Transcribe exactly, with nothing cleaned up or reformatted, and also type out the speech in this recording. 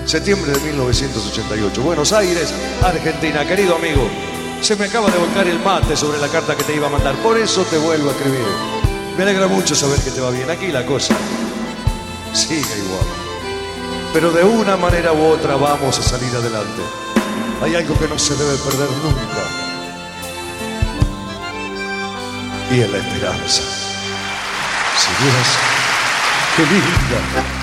Septiembre de mil novecientos ochenta y ocho. Buenos Aires, Argentina. Querido amigo, se me acaba de volcar el mate sobre la carta que te iba a mandar. Por eso te vuelvo a escribir. Me alegra mucho saber que te va bien. Aquí la cosa sigue igual. Pero de una manera u otra vamos a salir adelante. Hay algo que no se debe perder nunca. Y es la esperanza. Si vieras qué linda